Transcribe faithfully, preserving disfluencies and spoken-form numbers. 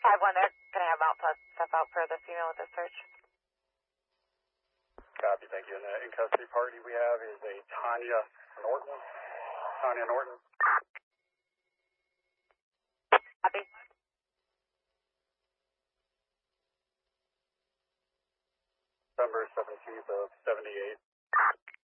five one there. Gonna have Mount Pleasant step out for the female with the search. Copy, thank you. And the in custody party we have is a Tanya Norton. Tanya Norton. Copy. December seventeenth of seventy-eight.